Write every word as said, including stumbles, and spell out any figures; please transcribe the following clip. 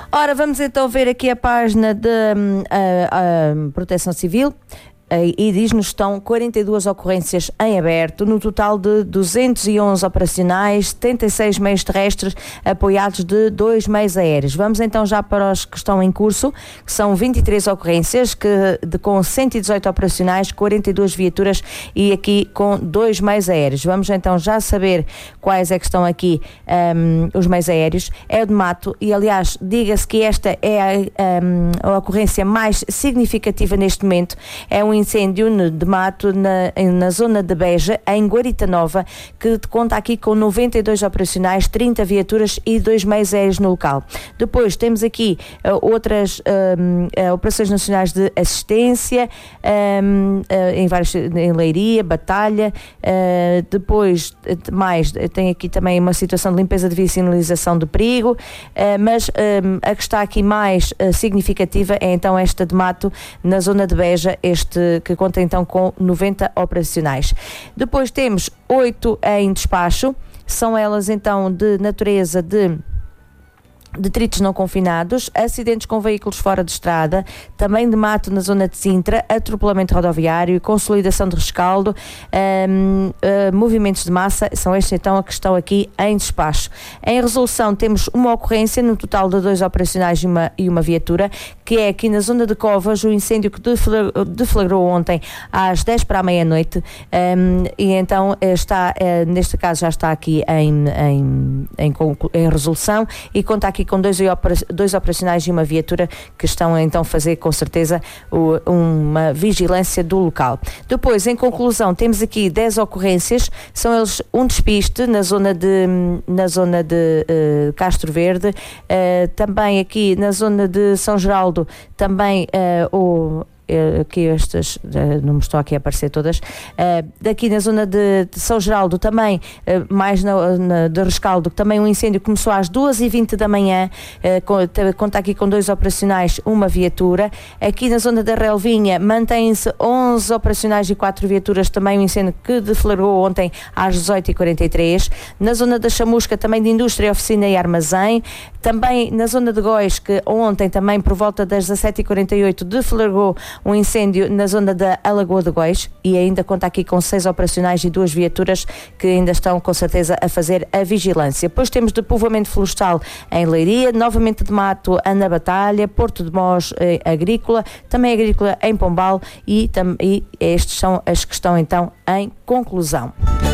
Ora, vamos então ver aqui a página de uh, uh, Proteção Civil. E diz-nos que estão quarenta e duas ocorrências em aberto, no total de duzentos e onze operacionais, setenta e seis meios terrestres apoiados de dois meios aéreos. Vamos então já para os que estão em curso, que são vinte e três ocorrências, que, de, com cento e dezoito operacionais, quarenta e duas viaturas e aqui com dois meios aéreos. Vamos então já saber quais é que estão aqui um, os meios aéreos. É o de Mato e, aliás, diga-se que esta é a, um, a ocorrência mais significativa neste momento. É um incêndio de mato na, na zona de Beja, em Guarita Nova, que conta aqui com noventa e dois operacionais, trinta viaturas e dois meios aéreos no local. Depois temos aqui uh, outras uh, uh, operações nacionais de assistência, um, uh, em várias, em Leiria, Batalha, uh, depois uh, mais, tem aqui também uma situação de limpeza de via e sinalização de perigo, uh, mas um, a que está aqui mais uh, significativa é então esta de mato, na zona de Beja, este que conta então com noventa operacionais. Depois temos oito em despacho, são elas então de natureza de detritos não confinados, acidentes com veículos fora de estrada, também de mato na zona de Sintra, atropelamento rodoviário, consolidação de rescaldo, um, uh, movimentos de massa, são estes então a que estão aqui em despacho. Em resolução temos uma ocorrência no total de dois operacionais e uma, e uma viatura, que é aqui na zona de Covas, o incêndio que deflagrou, deflagrou ontem às dez para a meia-noite, um, e então está, uh, neste caso já está aqui em, em, em, em resolução e conta aqui com dois, dois operacionais e uma viatura que estão então a fazer com certeza o, uma vigilância do local. Depois, em conclusão, temos aqui dez ocorrências, são eles um despiste na zona de, na zona de uh, Castro Verde, uh, também aqui na zona de São Geraldo, também uh, o aqui estas, não me estão aqui a aparecer todas, uh, daqui na zona de, de São Geraldo também, uh, mais na, na, de Rescaldo, também um incêndio começou às duas e vinte da manhã, uh, conta aqui com dois operacionais, uma viatura. Aqui na zona da Relvinha mantém-se onze operacionais e quatro viaturas, também um incêndio que deflagrou ontem às dezoito e quarenta e três. Na zona da Chamusca, também de Indústria, Oficina e Armazém. Também na zona de Góis, que ontem também por volta das dezassete e quarenta e oito deflagrou um incêndio na zona da Alagoa de Góis e ainda conta aqui com seis operacionais e duas viaturas que ainda estão com certeza a fazer a vigilância. Depois temos de povoamento florestal em Leiria, novamente de mato na Batalha, Porto de Mós eh, agrícola, também agrícola em Pombal e, tam, e estes são as que estão então em conclusão.